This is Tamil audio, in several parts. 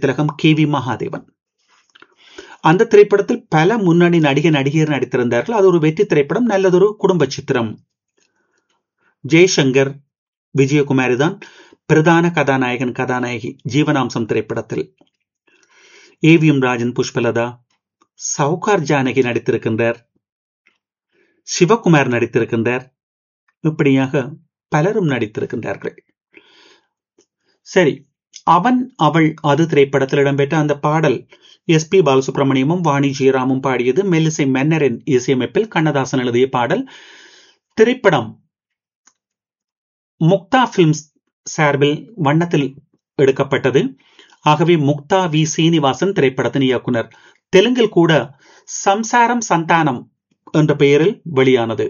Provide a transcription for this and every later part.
திலகம் KV மகாதேவன். அந்த திரைப்படத்தில் பல முன்னணி நடிகர் நடித்திருந்தார்கள். அது ஒரு வெற்றி திரைப்படம், நல்லதொரு குடும்ப சித்திரம். ஜெய்சங்கர், விஜயகுமாரி தான் பிரதான கதாநாயகன் கதாநாயகி ஜீவனாம்சம் திரைப்படத்தில். ஏவிஎம் ராஜன், புஷ்பலதா, சவுகார் ஜானகி நடித்திருக்கின்றார், சிவகுமார் நடித்திருக்கின்றார், இப்படியாக பலரும் நடித்திருக்கின்றார்கள். சரி, அவன் அவள் அது திரைப்படத்தில் இடம்பெற்ற அந்த பாடல் SP பாலசுப்ரமணியமும் வாணி ஜெயராமும் பாடியது. மெல்லிசை மன்னரின் இசையமைப்பில் கண்ணதாசன் எழுதிய பாடல். திரைப்படம் முக்தா பிலிம்ஸ் சார்பில் வண்ணத்தில் எடுக்கப்பட்டது. ஆகவே முக்தா வி சீனிவாசன் திரைப்படத்தின் இயக்குனர். தெலுங்கில் கூட சம்சாரம் சந்தானம் என்ற பெயரில் வெளியானது.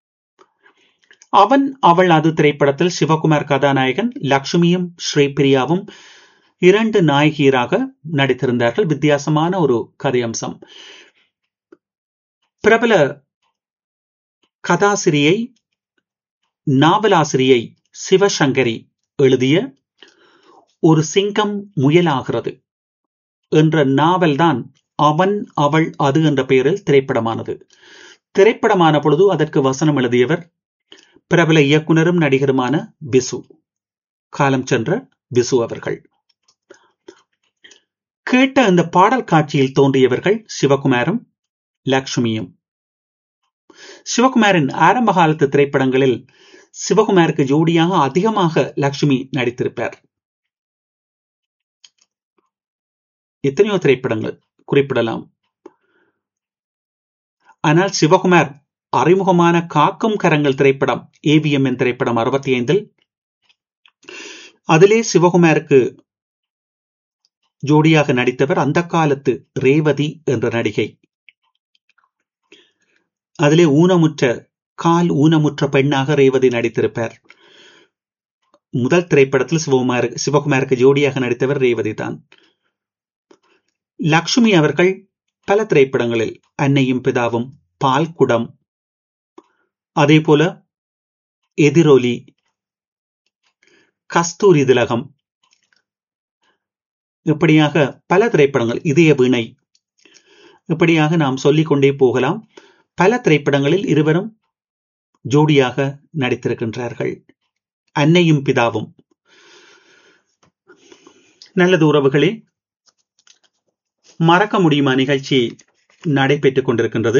அவன் அவள் அது திரைப்படத்தில் சிவகுமார் கதாநாயகன், லட்சுமியும் ஸ்ரீபிரியாவும் இரண்டு நாயகியராக நடித்திருந்தார்கள். வித்தியாசமான ஒரு கதையம்சம். பிரபல கதாசிரியை, நாவலாசிரியை சிவசங்கரி எழுதிய ஒரு சிங்கம் முயலாகிறது என்ற நாவல்தான் அவன் அவள் அது என்ற பெயரில் திரைப்படமானது. திரைப்படமான பொழுது அதற்கு வசனம் எழுதியவர் பிரபல இயக்குனரும் நடிகருமான விசு, காலம் சென்ற விசு அவர்கள். கேட்ட அந்த பாடல் காட்சியில் தோன்றியவர்கள் சிவகுமாரும் லட்சுமியும். சிவகுமாரின் ஆரம்ப காலத்து திரைப்படங்களில் சிவகுமாருக்கு ஜோடியாக அதிகமாக லட்சுமி நடித்திருப்பார். எத்தனையோ திரைப்படங்கள் குறிப்பிடலாம். ஆனால் சிவகுமார் அறிமுகமான காக்கும் கரங்கள் திரைப்படம், AVM திரைப்படம் 65, அதிலே சிவகுமாருக்கு ஜோடியாக நடித்தவர் அந்த காலத்து ரேவதி என்ற நடிகை. அதிலே கால் ஊனமுற்ற பெண்ணாக ரேவதி நடித்திருப்பார். முதல் திரைப்படத்தில் சிவகுமாருக்கு ஜோடியாக நடித்தவர் ரேவதி தான். லக்ஷ்மி அவர்கள் பல திரைப்படங்களில் அன்னையும் பிதாவும், பால்குடம், அதே போல எதிரொலி, கஸ்தூரி திலகம், இப்படியாக பல திரைப்படங்கள், இதய வீணை, இப்படியாக நாம் சொல்லிக்கொண்டே போகலாம். பல திரைப்படங்களில் இருவரும் ஜோடியாக நடித்திருக்கின்றார்கள். அன்னையும் பிதாவும். நல்லது உறவுகளே, மறக்க முடியுமா நிகழ்ச்சி நடைபெற்றுக் கொண்டிருக்கின்றது.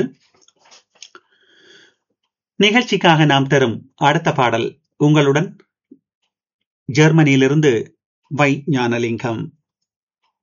நிகழ்ச்சிக்காக நாம் தரும் அடுத்த பாடல் உங்களுடன் ஜெர்மனியிலிருந்து வை ஞானலிங்கம்.